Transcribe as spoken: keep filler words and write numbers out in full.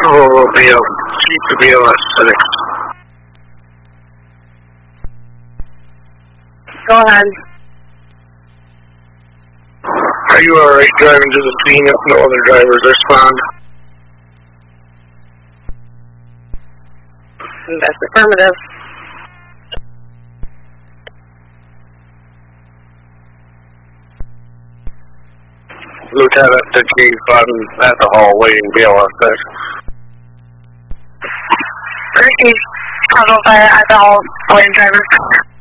Oh, B L, Chief to B L S six. Go ahead. Are you alright driving to the scene if no other drivers respond? That's affirmative. Lieutenant to Chief, I'm at the hallway in B L S six. Ricky, I'll go by at the hallway driver.